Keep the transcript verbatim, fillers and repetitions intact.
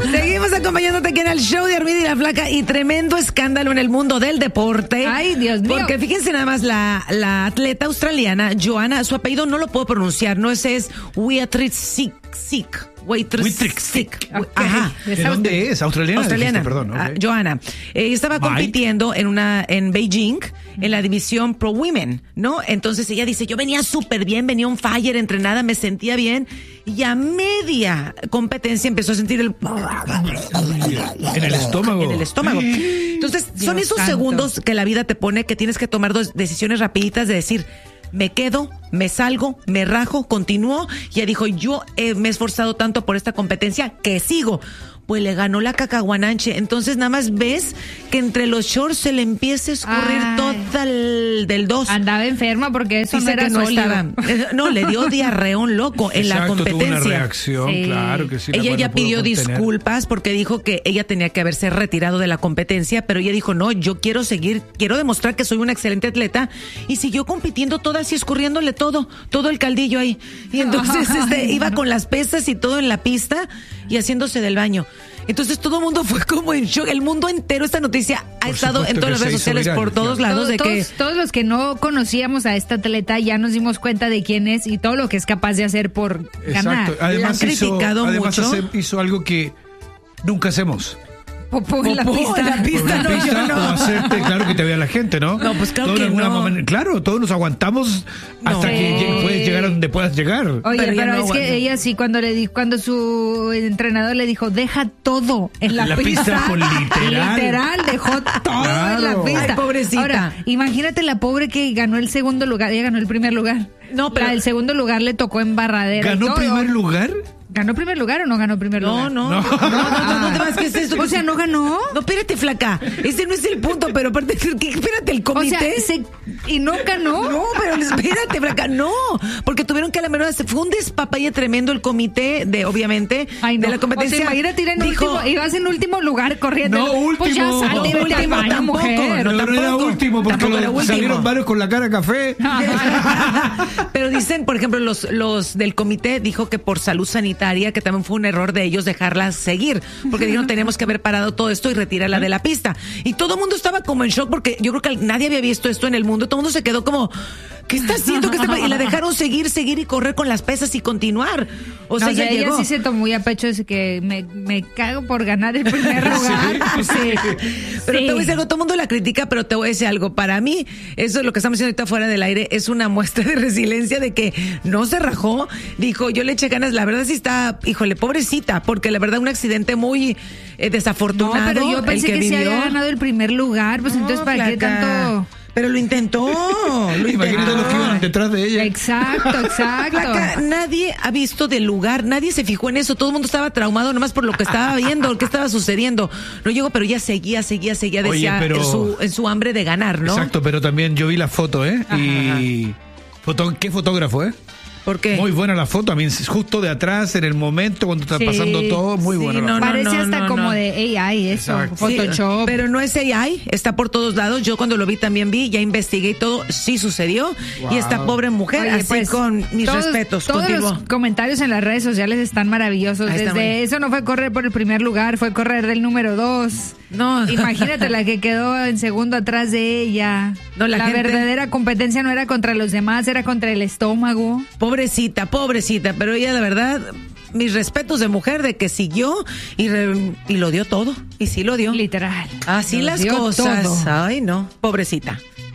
Seguimos acompañándote aquí en el show de Armida y la Flaca y tremendo escándalo en el mundo del deporte. Ay, Dios mío. Porque fíjense nada más, la, la atleta australiana, Joanna, su apellido no lo puedo pronunciar, no ese es Wiatricic. Wiatricic. Ajá. ¿De dónde es? Australiana. Australiana. Dijiste, perdón. Okay. Uh, Joanna. Ella estaba compitiendo en una en Beijing, en la división Pro Women, ¿no? Entonces ella dice, yo venía súper bien, venía on fire, entrenada, me sentía bien. Y a media competencia empezó a sentir el... En el estómago. En el estómago. Entonces, Dios son esos santo. segundos que la vida te pone que tienes que tomar dos decisiones rapiditas de decir... Me quedo, me salgo, me rajo, continúo. Ya dijo, yo eh, me he esforzado tanto por esta competencia que sigo. Pues le ganó la cacahuananche. Entonces nada más ves que entre los shorts se le empieza a escurrir Ay. toda el del dos. Andaba enferma porque eso Dice no era que no sólido. estaba. No, le dio diarreón loco en Exacto, la competencia. tuvo una reacción, Sí. claro que sí. la Ella cual ya no pudo pidió contener. disculpas porque dijo que ella tenía que haberse retirado de la competencia, pero ella dijo, no, yo quiero seguir, quiero demostrar que soy una excelente atleta, y siguió compitiendo toda así, escurriéndole todo, todo el caldillo ahí. Y entonces Ay, este, iba no. con las pesas y todo en la pista y haciéndose del baño. Entonces todo el mundo fue como en shock, el mundo entero, esta noticia ha Por estado en supuesto todas las que redes se hizo sociales viral, por todos claro. lados de todos, que... todos los que no conocíamos a esta atleta ya nos dimos cuenta de quién es y todo lo que es capaz de hacer por ganar. Exacto. Además, La han hizo, criticado además mucho. hace- hizo algo que nunca hacemos. Popó en la Popó pista. en la pista. Por una no, yo pista no. o hacerte, claro que te vea la gente, ¿no? No, pues claro Todo que de alguna no. manera- claro, todos nos aguantamos hasta No. que llegue- puedes llegar a donde puedas llegar. Oye, Pero pero, ella no es aguanta. que ella sí, cuando le dijo, cuando su entrenador le dijo, deja todo en la, La pista, pues, literal. literal, dejó todo en la Claro. pista. Ay, pobrecita. Ahora, imagínate la pobre que ganó el segundo lugar, ella ganó el primer lugar. No, pero- La del segundo lugar le tocó en barradera. y ¿Ganó todo. primer lugar? ¿Ganó primer lugar o no ganó primer No, lugar? no, no, no, no, no te vas, ¿qué es eso? O sea, ¿no ganó? No, espérate, flaca. Ese no es el punto, pero aparte, ¿qué? Espérate, el O sea, comité. se- y no ganó. No, pero espérate, flaca, no. Porque tuvieron que a la menor, fue un despapalle tremendo el comité de, obviamente, Ay, no. de la competencia. O sea, imagínate ir en Dijo, último, ibas en último lugar corriendo. No, Pues ya último. salte, vete al Último baño, tampoco, mujer. No, no era tampoco. último porque Tampoco lo- era último. salieron varios con la cara café. Pero dicen, por ejemplo, los, los del comité dijo que por salud sanitaria, que también fue un error de ellos dejarla seguir, porque dijeron tenemos que haber parado todo esto y retirarla de la pista. Y todo el mundo estaba como en shock porque yo creo que nadie había visto esto en el mundo. Todo el mundo se quedó como, ¿qué está haciendo? ¿Qué está pa-?" Y la dejaron seguir, seguir y correr con las pesas y continuar. O sea, No, o sea, ella ella llegó. sí se tomó muy a pecho ese que me, me cago por ganar el primer lugar. Sí. Pero Sí. te voy a decir algo, todo el mundo la critica, pero te voy a decir algo. Para mí, eso es lo que estamos haciendo ahorita fuera del aire, es una muestra de resiliencia de que no se rajó. Dijo, yo le eché ganas. La verdad sí está, híjole, pobrecita, porque la verdad un accidente muy eh, No, desafortunado. pero yo el pensé que, sí vivió. había ganado el primer lugar, pues No, entonces ¿para qué flaca. tanto? Pero lo intentó. Lo Imagínate intentó. los que iban detrás de ella. Exacto, exacto. Flaca, nadie ha visto del lugar, nadie se fijó en eso, todo el mundo estaba traumado nomás por lo que estaba viendo, lo que estaba sucediendo. No llegó, pero ya seguía, seguía, seguía, Oye, decía pero- en, su, en su hambre de ganar, ¿no? Exacto, pero también yo vi la foto, ¿eh? Y foto, ¿qué fotógrafo, eh? ¿Por qué? Muy buena la foto, a mí justo de atrás, en el momento cuando está Sí, pasando todo, muy sí, buena la no, foto. Parece no, hasta no, como no. de A I eso, Exacto. Photoshop. Sí, pero no es A I, está por todos lados. Yo cuando lo vi también vi, ya investigué y todo, sí sucedió. Wow. Y esta pobre mujer, Oye, así pues, con mis todos- respetos, Todos continuó. los comentarios en las redes sociales están maravillosos. Ahí está Desde muy- eso no fue correr por el primer lugar, fue correr del número dos. No. Imagínate la que quedó en segundo atrás de ella. No, la la gente- verdadera competencia no era contra los demás, era contra el estómago. Pobrecita, pobrecita, pero ella de verdad, mis respetos de mujer de que siguió y, re- y lo dio todo. Y sí lo dio. Literal. Así Lo las dio cosas. todo. Ay, no, pobrecita.